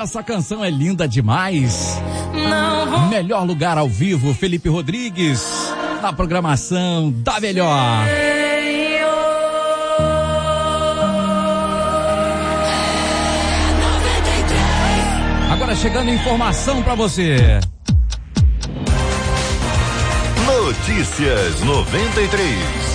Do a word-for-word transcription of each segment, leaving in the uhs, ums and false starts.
Essa canção é linda demais. Não. Melhor lugar ao vivo, Felipe Rodrigues, na programação da melhor. Agora chegando informação pra você. Notícias noventa e três.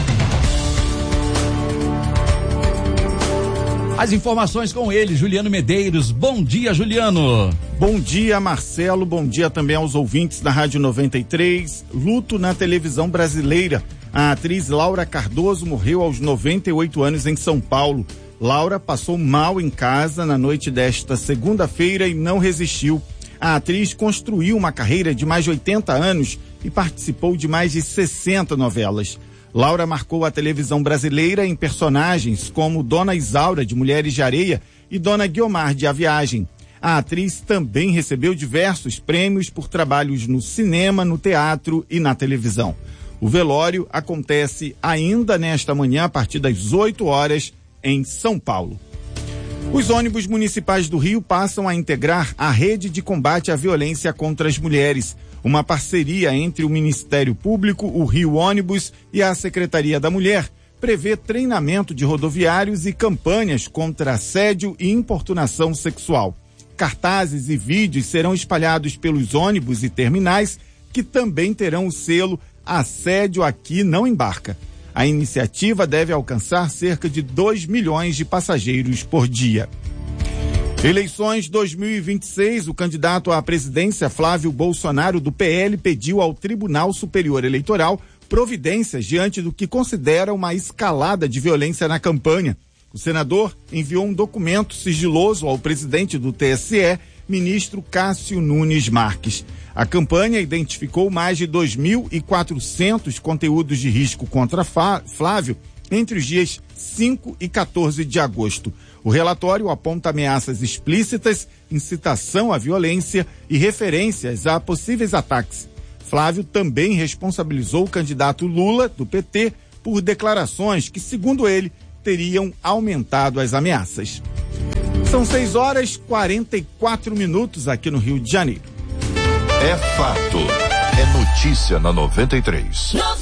As informações com ele, Juliano Medeiros. Bom dia, Juliano. Bom dia, Marcelo. Bom dia também aos ouvintes da Rádio noventa e três. Luto na televisão brasileira. A atriz Laura Cardoso morreu aos noventa e oito anos em São Paulo. Laura passou mal em casa na noite desta segunda-feira e não resistiu. A atriz construiu uma carreira de mais de oitenta anos e participou de mais de sessenta novelas. Laura marcou a televisão brasileira em personagens como Dona Isaura, de Mulheres de Areia, e Dona Guiomar, de A Viagem. A atriz também recebeu diversos prêmios por trabalhos no cinema, no teatro e na televisão. O velório acontece ainda nesta manhã, a partir das oito horas, em São Paulo. Os ônibus municipais do Rio passam a integrar a rede de combate à violência contra as mulheres. Uma parceria entre o Ministério Público, o Rio Ônibus e a Secretaria da Mulher prevê treinamento de rodoviários e campanhas contra assédio e importunação sexual. Cartazes e vídeos serão espalhados pelos ônibus e terminais, que também terão o selo Assédio Aqui Não Embarca. A iniciativa deve alcançar cerca de dois milhões de passageiros por dia. Eleições dois mil e vinte e seis, o candidato à presidência Flávio Bolsonaro do P L pediu ao Tribunal Superior Eleitoral providências diante do que considera uma escalada de violência na campanha. O senador enviou um documento sigiloso ao presidente do T S E, ministro Cássio Nunes Marques. A campanha identificou mais de dois mil e quatrocentos conteúdos de risco contra Flávio entre os dias cinco e quatorze de agosto. O relatório aponta ameaças explícitas, incitação à violência e referências a possíveis ataques. Flávio também responsabilizou o candidato Lula, do P T, por declarações que, segundo ele, teriam aumentado as ameaças. São seis horas e quarenta e quatro minutos aqui no Rio de Janeiro. É fato. É notícia na noventa e três.